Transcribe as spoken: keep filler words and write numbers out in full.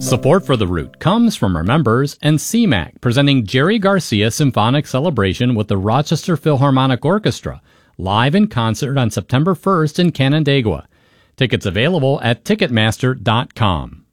Support for The Root comes from our members and C MAC, presenting Jerry Garcia Symphonic Celebration with the Rochester Philharmonic Orchestra, live in concert on September first in Canandaigua. Tickets available at Ticketmaster dot com.